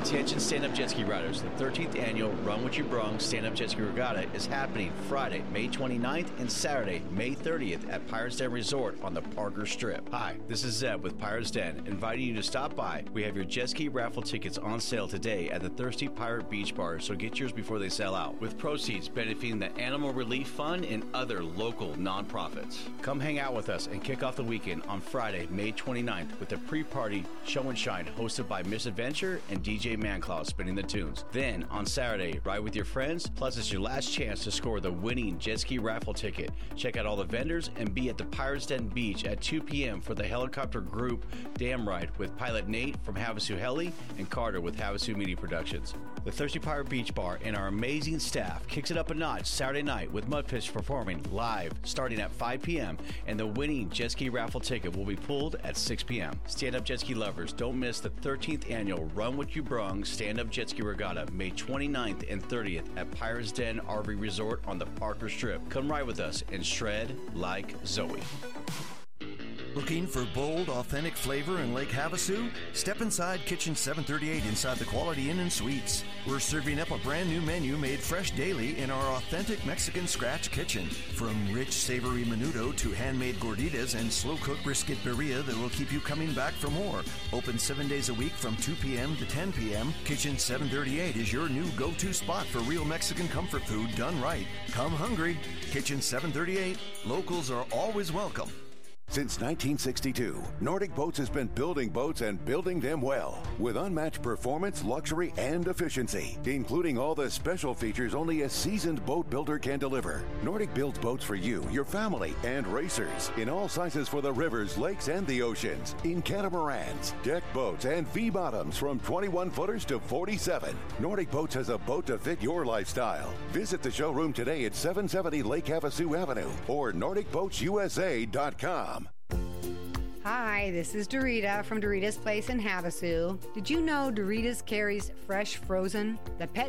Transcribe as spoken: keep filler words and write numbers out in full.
Attention stand-up jet ski riders. The thirteenth annual Run What You Brung stand-up jet ski regatta is happening Friday, May twenty-ninth and Saturday, May thirtieth at Pirates Den Resort on the Parker Strip. Hi, this is Zeb with Pirates Den, inviting you to stop by. We have your jet ski raffle tickets on sale today at the Thirsty Pirate Beach Bar, so get yours before they sell out, with proceeds benefiting the Animal Relief Fund and other local nonprofits. Come hang out with us and kick off the weekend on Friday, May twenty-ninth with a pre-party show and shine hosted by Miss Adventure and D J Manclaw spinning the tunes. Then, on Saturday, ride with your friends, plus it's your last chance to score the winning jet ski raffle ticket. Check out all the vendors and be at the Pirates Den Beach at two p.m. for the helicopter group Dam Ride with pilot Nate from Havasu Heli and Carter with Havasu Media Productions. The Thirsty Pirate Beach Bar and our amazing staff kicks it up a notch Saturday night with Mudfish performing live starting at five p.m. and the winning jet ski raffle ticket will be pulled at six p.m. Stand-up jet ski lovers, don't miss the thirteenth annual Run What You Brung stand-up jet ski regatta May twenty-ninth and thirtieth at Pirates Den R V Resort on the Parker Strip. Come ride with us and shred like Zoe. Looking for bold, authentic flavor in Lake Havasu? Step inside Kitchen seven thirty-eight inside the Quality Inn and Suites. We're serving up a brand new menu made fresh daily in our authentic Mexican scratch kitchen. From rich, savory menudo to handmade gorditas and slow-cooked brisket birria that will keep you coming back for more. Open seven days a week from two p.m. to ten p.m., Kitchen seven thirty-eight is your new go-to spot for real Mexican comfort food done right. Come hungry. Kitchen seven thirty-eight. Locals are always welcome. Since nineteen sixty-two, Nordic Boats has been building boats and building them well, with unmatched performance, luxury, and efficiency, including all the special features only a seasoned boat builder can deliver. Nordic builds boats for you, your family, and racers, in all sizes for the rivers, lakes, and the oceans, in catamarans, deck boats, and V-bottoms from twenty-one footers to forty-seven. Nordic Boats has a boat to fit your lifestyle. Visit the showroom today at seven seventy Lake Havasu Avenue or Nordic Boats U S A dot com. Hi, this is Dorita from Dorita's Place in Havasu. Did you know Dorita's carries fresh frozen? The pet